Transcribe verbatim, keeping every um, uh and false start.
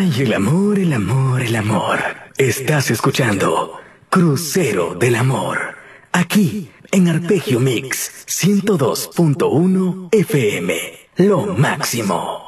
Ay, el amor, el amor, el amor. Estás escuchando Crucero del Amor, aquí en Arpegio Mix ciento dos punto uno F M. Lo máximo.